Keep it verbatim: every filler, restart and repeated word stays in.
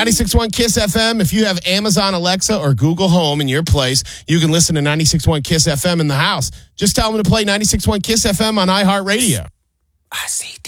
ninety-six point one Kiss F M. If you have Amazon Alexa or Google Home in your place, you can listen to ninety-six point one Kiss F M in the house. Just tell them to play ninety-six point one Kiss F M on iHeartRadio. I see